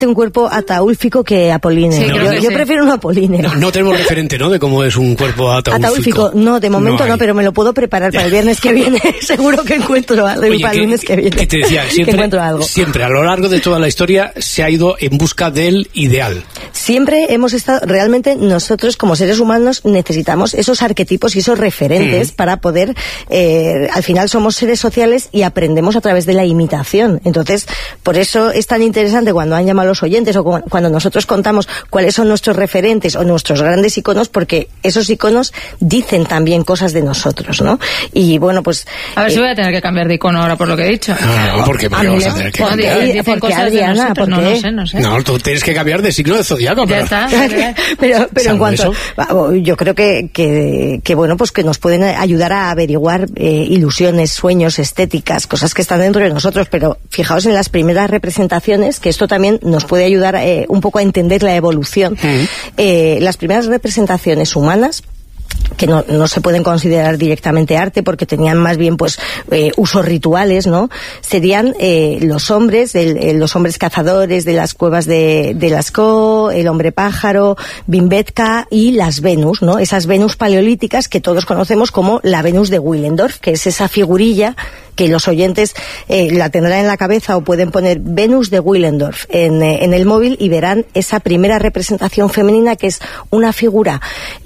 un cuerpo ataúlfico que apolíneo. Sí, yo prefiero un apolíneo. No tenemos referente, ¿no?, de cómo es un cuerpo ataúlfico. No, de momento no, pero me lo puedo preparar para el viernes que viene. Seguro que encuentro algo. Oye, para el lunes que viene. Que te decía, siempre a lo largo de toda la historia se ha ido en busca del ideal. Siempre hemos estado, realmente nosotros como seres humanos necesitamos esos arquetipos y esos referentes para poder, al final somos seres sociales y aprendemos a través de la imitación. Entonces, por eso es tan interesante cuando han llamado los oyentes o cuando nosotros contamos cuáles son nuestros referentes o nuestros grandes iconos, porque esos iconos dicen también cosas de nosotros, ¿no? Y bueno, pues... A ver si voy a tener que cambiar de icono ahora por lo que he dicho. No, ¿por qué? ¿Por qué vas a tener que cambiar? Dicen cosas de nosotros, no sé. No, tú tienes que cambiar de signo de zodiaco. Ya está. pero en cuanto... Yo creo que bueno, pues que nos pueden ayudar a averiguar ilusiones, sueños, estéticas, cosas que están dentro de nosotros, pero fijaos en las primeras representaciones, que esto también nos puede ayudar un poco a entender la evolución. Las primeras representaciones humanas, que no se pueden considerar directamente arte porque tenían más bien pues usos rituales, ¿no? Serían los hombres cazadores de las cuevas de Lascaux, el hombre pájaro, Bimbetka y las Venus, ¿no? Esas Venus paleolíticas que todos conocemos como la Venus de Willendorf, que es esa figurilla que los oyentes la tendrán en la cabeza, o pueden poner Venus de Willendorf en el móvil y verán esa primera representación femenina, que es una figura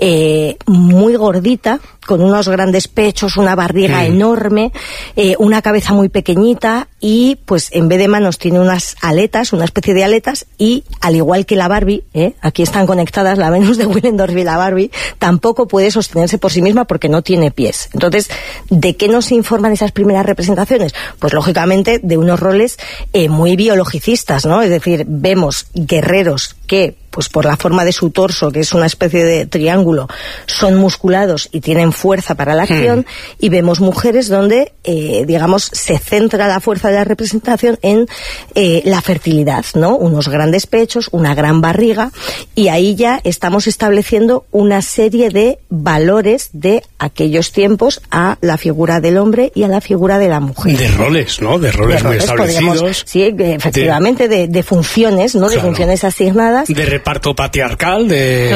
muy gordita, con unos grandes pechos, una barriga enorme, una cabeza muy pequeñita y pues en vez de manos tiene unas aletas, una especie de aletas, y al igual que la Barbie, aquí están conectadas la Venus de Willendorf y la Barbie, tampoco puede sostenerse por sí misma porque no tiene pies. Entonces, ¿de qué nos informan esas primeras representaciones? Pues lógicamente de unos roles muy biologicistas, ¿no? Es decir, vemos guerreros que, pues por la forma de su torso, que es una especie de triángulo, son musculados y tienen fuerza para la acción, y vemos mujeres donde, digamos, se centra la fuerza de la representación en la fertilidad, ¿no? Unos grandes pechos, una gran barriga, y ahí ya estamos estableciendo una serie de valores de aquellos tiempos a la figura del hombre y a la figura de la mujer. De roles, ¿no? De roles muy establecidos. Sí, efectivamente, de funciones, ¿no? Claro. De funciones asignadas. De reparto patriarcal,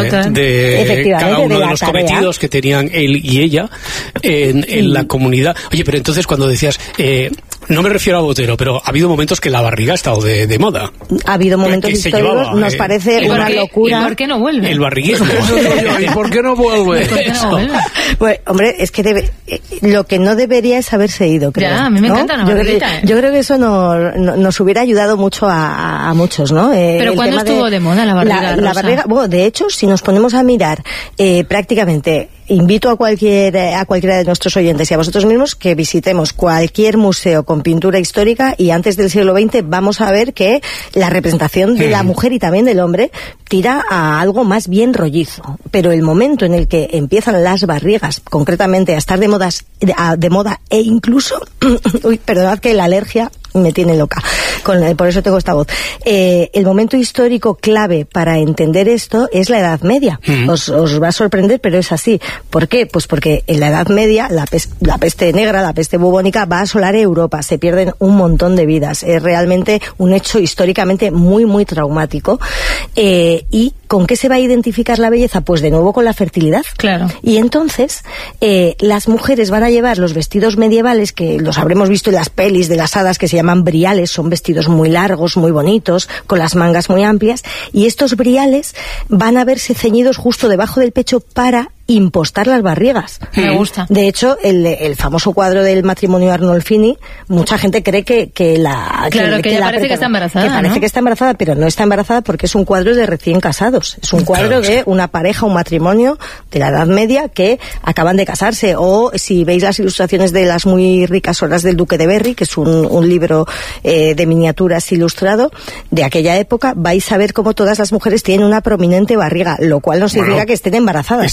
de cada uno de los cometidos que tenían él y ella en la comunidad. Oye, pero entonces cuando decías, no me refiero a Botero, pero ha habido momentos que la barriga ha estado de moda. Ha habido momentos históricos, nos parece una locura. ¿Y por qué no vuelve? El barriguismo. ¿Y por qué no vuelve? Pues, hombre, es que lo que no debería es haberse ido, creo. Ya, a mí me encanta una barriguita. Yo creo que eso nos hubiera ayudado mucho a muchos, ¿no? Pero ¿cuándo estuvo de moda la barriga rosa? La barriga, bueno, de hecho, si nos ponemos a mirar prácticamente, invito a cualquiera de nuestros oyentes y a vosotros mismos que visitemos cualquier museo con pintura histórica, y antes del siglo XX vamos a ver que la representación de la mujer y también del hombre tira a algo más bien rollizo. Pero el momento en el que empiezan las barrigas, concretamente, a estar de moda e incluso, perdonad que la alergia me tiene loca, por eso tengo esta voz. El momento histórico clave para entender esto es la Edad Media. Os va a sorprender, pero es así. ¿Por qué? Pues porque en la Edad Media la peste negra, la peste bubónica, va a asolar Europa, se pierden un montón de vidas. Es realmente un hecho históricamente muy, muy traumático. ¿Y con qué se va a identificar la belleza? Pues de nuevo con la fertilidad. Claro. Y entonces las mujeres van a llevar los vestidos medievales, que los habremos visto en las pelis de las hadas, que se llaman briales, son vestidos muy largos, muy bonitos, con las mangas muy amplias, y estos briales van a verse ceñidos justo debajo del pecho para impostar las barrigas. Me gusta. De hecho, el famoso cuadro del matrimonio Arnolfini, mucha gente cree que ella parece que está embarazada, que parece que está embarazada, pero no está embarazada porque es un cuadro de recién casados. Es un cuadro de una pareja, un matrimonio de la Edad Media que acaban de casarse. O si veis las ilustraciones de Las muy ricas horas del duque de Berry, que es un libro de miniaturas ilustrado de aquella época, vais a ver cómo todas las mujeres tienen una prominente barriga, lo cual no significa que estén embarazadas.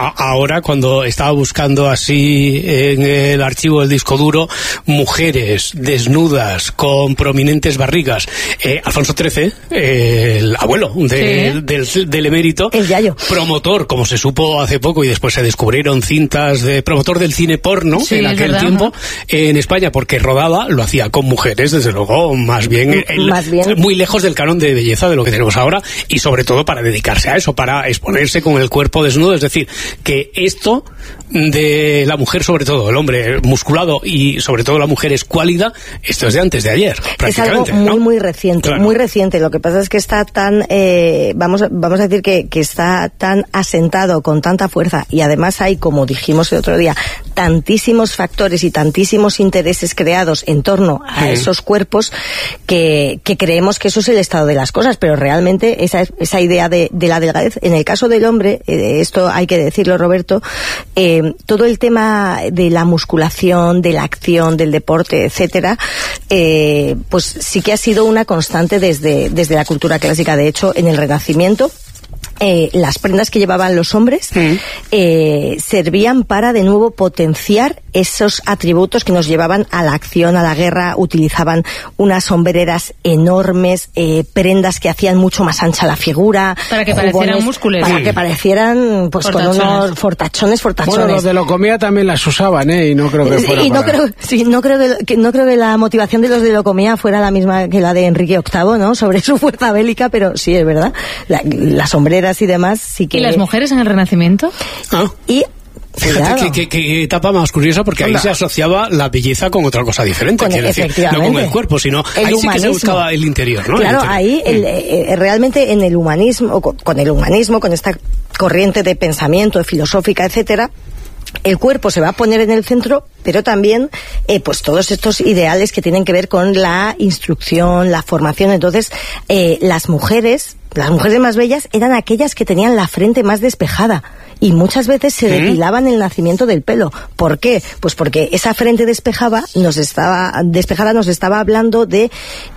ahora cuando estaba buscando así en el archivo del disco duro mujeres desnudas con prominentes barrigas, Alfonso XIII, el abuelo del emérito, el Yayo, promotor, como se supo hace poco y después se descubrieron cintas de promotor del cine porno en aquel tiempo en España, porque rodaba, lo hacía con mujeres, desde luego, más bien muy lejos del canon de belleza de lo que tenemos ahora, y sobre todo para dedicarse a eso, para exponerse con el cuerpo desnudo. Es decir, que esto de la mujer, sobre todo el hombre musculado y sobre todo la mujer escuálida, esto es de antes de ayer, prácticamente. Es algo muy reciente, muy reciente. Lo que pasa es que está tan, vamos a decir que está tan asentado, con tanta fuerza, y además hay, como dijimos el otro día, tantísimos factores y tantísimos intereses creados en torno a esos cuerpos que creemos que eso es el estado de las cosas, pero realmente esa idea de la delgadez, en el caso del hombre, esto hay que decirlo, Roberto, todo el tema de la musculación, de la acción, del deporte, etcétera, pues sí que ha sido una constante desde la cultura clásica. De hecho, en el Renacimiento, las prendas que llevaban los hombres servían para de nuevo potenciar esos atributos que nos llevaban a la acción, a la guerra. Utilizaban unas sombreras enormes, prendas que hacían mucho más ancha la figura, para que parecieran músculos, para que parecieran pues con unos fortachones. Bueno, los de Locomía también las usaban, y no creo que fuera no creo que la motivación de los de Locomía fuera la misma que la de Enrique VIII, ¿no? Sobre su fuerza bélica, pero sí, es verdad, las sombreras y demás sí que... ¿Y las mujeres en el Renacimiento? Y fíjate qué etapa más curiosa, porque ahí se asociaba la belleza con otra cosa diferente, no con el cuerpo, sino ahí sí que se buscaba el interior, ¿no? Claro, ahí realmente en el humanismo, con el humanismo, con esta corriente de pensamiento filosófica, etcétera, el cuerpo se va a poner en el centro, pero también pues todos estos ideales que tienen que ver con la instrucción, la formación. Entonces, las mujeres más bellas eran aquellas que tenían la frente más despejada, y muchas veces se depilaban el nacimiento del pelo. ¿Por qué? Pues porque esa frente despejada nos estaba hablando de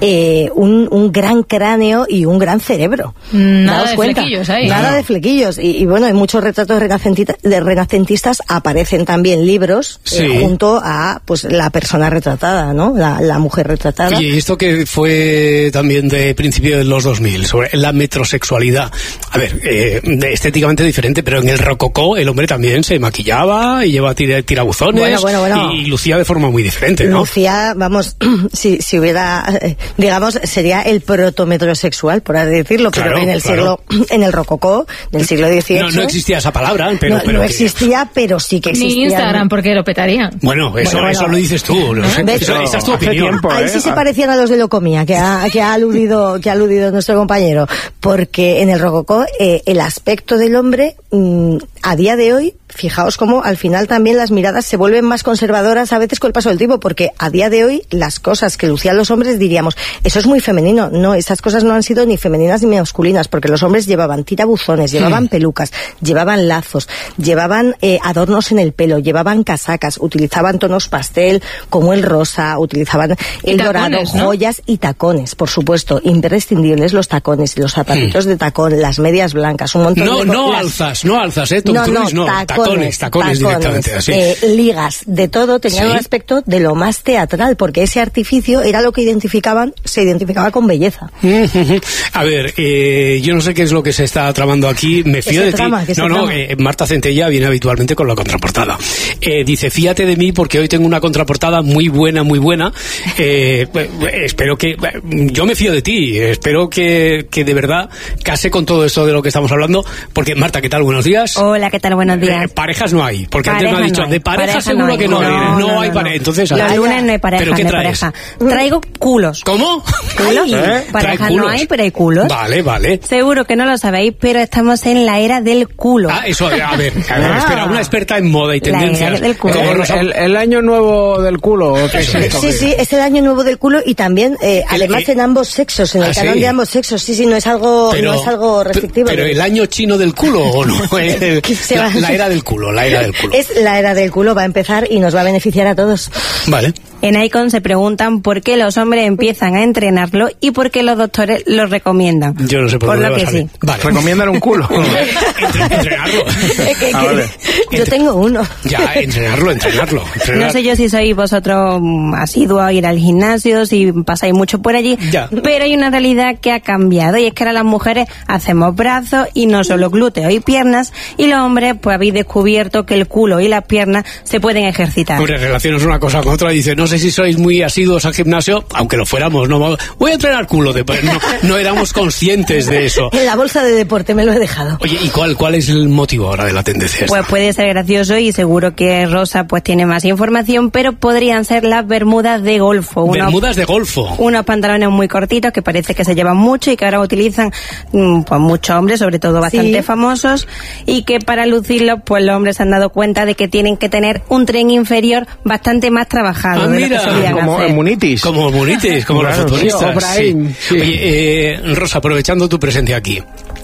un gran cráneo y un gran cerebro. Nada de flequillos ahí. Nada de flequillos. Y bueno, en muchos retratos renacentistas aparecen también libros junto a pues la persona retratada, ¿no? La mujer retratada. Y esto que fue también de principio de los 2000, sobre la metrosexualidad. A ver, estéticamente diferente, pero en el rococó el hombre también se maquillaba y llevaba tirabuzones. Bueno. Y lucía de forma muy diferente, ¿no? Lucía, vamos, si hubiera, digamos, sería el protometrosexual, por así decirlo, pero en el rococó del siglo XVIII... No existía esa palabra, pero no existía, pero sí que existía. Ni Instagram, porque lo petaría. Bueno, eso lo dices tú. Esa es tu opinión. Ahí sí se parecían a los de Locomía, que ha aludido nuestro compañero, porque en el rococó el aspecto del hombre a día de hoy, fijaos cómo al final también las miradas se vuelven más conservadoras a veces con el paso del tiempo, porque a día de hoy las cosas que lucían los hombres diríamos, eso es muy femenino. No, esas cosas no han sido ni femeninas ni masculinas, porque los hombres llevaban tirabuzones, llevaban pelucas, llevaban lazos, llevaban adornos en el pelo, llevaban casacas, utilizaban tonos pastel como el rosa, utilizaban el dorado, joyas y tacones, por supuesto, imprescindibles los tacones, los zapatitos de tacón, las medias blancas, un montón de... No alzas, Tom Cruise, tacones directamente, así. Ligas, de todo, tenían un aspecto de lo más teatral, porque ese artificio era lo que se identificaba con belleza. A ver, yo no sé qué es lo que se está tramando aquí, me fío de ti. Marta Centella viene habitualmente con la contraportada. Dice, fíjate de mí porque hoy tengo una contraportada muy buena. Espero que... Yo me fío de ti, espero que de verdad case con todo esto de lo que estamos hablando, porque Marta, ¿qué tal? Buenos días. Hola, ¿qué tal? Buenos días. Parejas no hay, porque antes me ha dicho, de pareja seguro que no hay pareja. Entonces, los lunes no hay pareja. ¿Pero qué traes? Traigo culos. ¿Cómo? ¿Culos? Parejas no hay, pero hay culos. Vale. Seguro que no lo sabéis, pero estamos en la era del culo. Eso, a ver, espera, una experta en moda y tendencias. ¿El año nuevo del culo? Sí, es el año nuevo del culo, y también, además en ambos sexos, en el canon de ambos sexos. Sí, no es algo restrictivo. ¿Pero el año chino del culo o no? La era del culo, la era del culo. Es la era del culo, va a empezar y nos va a beneficiar a todos. Vale. En Icon se preguntan por qué los hombres empiezan a entrenarlo y por qué los doctores lo recomiendan. Yo no sé por lo que sí. Vale. Recomiendan un culo. Entrenarlo. Vale. Yo tengo uno. Ya, entrenarlo. No sé yo si sois vosotros asiduos a ir al gimnasio, si pasáis mucho por allí, pero hay una realidad que ha cambiado, y es que ahora las mujeres hacemos brazos y no solo glúteos y piernas, y los hombres pues habéis descubierto que el culo y las piernas se pueden ejercitar. Hombre, relaciones una cosa con otra. Dice, no sé si sois muy asiduos al gimnasio, aunque lo fuéramos, no voy a entrenar culo. No éramos conscientes de eso. En la bolsa de deporte me lo he dejado. Oye, ¿y cuál es el motivo ahora de la tendencia esta? Pues puede ser gracioso y seguro que Rosa pues tiene más información, pero podrían ser las bermudas de golfo. Bermudas de golfo. Unos pantalones muy cortitos que parece que se llevan mucho y que ahora utilizan pues muchos hombres, sobre todo bastante famosos, y que para lucirlos pues los hombres se han dado cuenta de que tienen que tener un tren inferior bastante más trabajado de lo que solían como hacer. Munitis. Como Munitis, como los futbolistas. Sí. Oye, Rosa, aprovechando tu presencia aquí,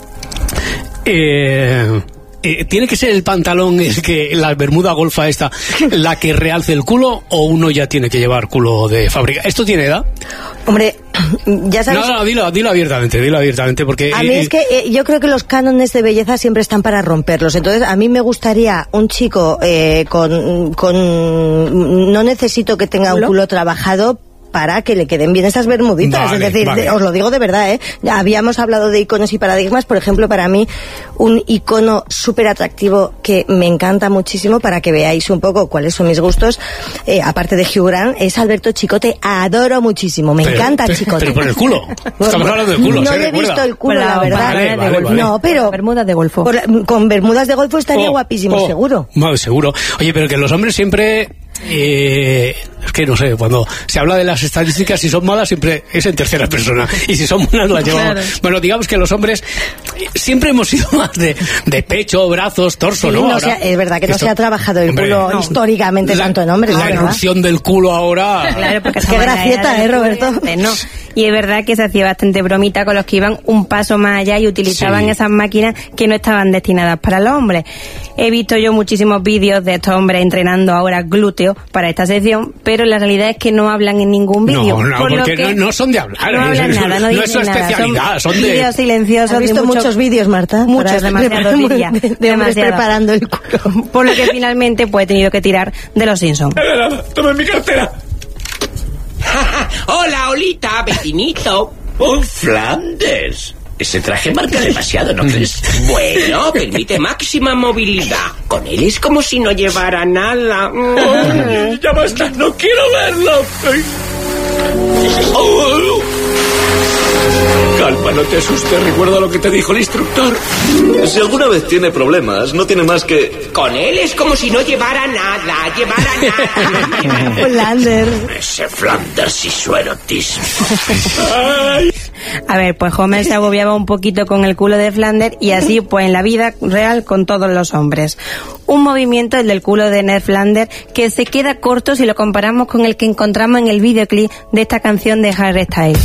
¿tiene que ser el pantalón, es que la bermuda golfa esta, la que realce el culo, o uno ya tiene que llevar culo de fábrica? ¿Esto tiene edad? Hombre, ya sabes... No, dilo abiertamente, porque... A mí es que yo creo que los cánones de belleza siempre están para romperlos. Entonces, a mí me gustaría un chico no necesito que tenga un culo trabajado para que le queden bien esas bermuditas. Vale, es decir, os lo digo de verdad, Ya habíamos hablado de iconos y paradigmas. Por ejemplo, para mí, un icono súper atractivo que me encanta muchísimo, para que veáis un poco cuáles son mis gustos, aparte de Hugh Grant, es Alberto Chicote. Adoro muchísimo, me encanta Chicote. Pero por el culo. Estamos hablando del culo. No le he visto el culo, la verdad. Vale. No, pero bermudas de golfo. Con bermudas de golfo estaría guapísimo, seguro. Seguro. Oye, pero que los hombres siempre... es que no sé, cuando se habla de las estadísticas, si son malas siempre es en tercera persona, y si son buenas las llevamos. Claro. Bueno, digamos que los hombres siempre hemos sido más de pecho, brazos, torso, sí, ¿no? Es verdad que no se ha trabajado el culo históricamente tanto en hombres. La erupción del culo ahora... Claro, porque qué gracieta, Roberto. No. Y es verdad que se hacía bastante bromita con los que iban un paso más allá y utilizaban esas máquinas que no estaban destinadas para los hombres. He visto yo muchísimos vídeos de estos hombres entrenando ahora glúteos para esta sección, pero la realidad es que no hablan en ningún vídeo. No, porque no son de hablar. No hablan nada, no dicen es su especialidad, son de... vídeos silenciosos. ¿Has visto muchos vídeos, Marta? Muchos, demasiados diría. De hombres preparando el culo. Por lo que finalmente pues he tenido que tirar de los Simpsons. ¡Toma mi cartera! Hola, Olita, vecinito. ¡Oh, Flanders! Ese traje marca demasiado, ¿no crees? Bueno, permite máxima movilidad. Con él es como si no llevara nada. Ay, ya basta, no quiero verlo. Oh. Calma, no te asustes, recuerda lo que te dijo el instructor. Si alguna vez tiene problemas, no tiene más que... Con él es como si no llevara nada, Flanders. Ese Flanders y su erotismo. Ay. A ver, pues Homer se agobiaba un poquito con el culo de Flanders, y así pues en la vida real con todos los hombres. Un movimiento, el del culo de Ned Flanders, que se queda corto si lo comparamos con el que encontramos en el videoclip de esta canción de Harry Styles.